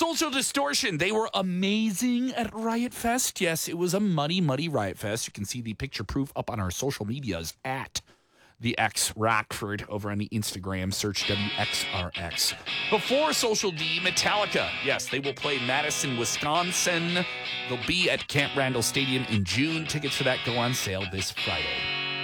Social Distortion, they were amazing at Riot Fest. Yes, it was a muddy, muddy Riot Fest. You can see the picture proof up on our social medias at the X Rockford over on the Instagram. Search WXRX. Before Social D, Metallica. Yes, they will play Madison, Wisconsin. They'll be at Camp Randall Stadium in June. Tickets for that go on sale this Friday.